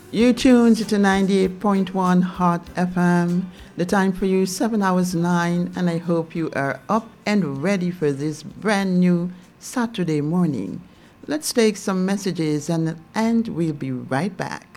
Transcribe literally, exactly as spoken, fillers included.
You tuned to ninety-eight point one Hot F M. The time for you, seven hours nine, and I hope you are up and ready for this brand new Saturday morning. Let's take some messages and, and we'll be right back.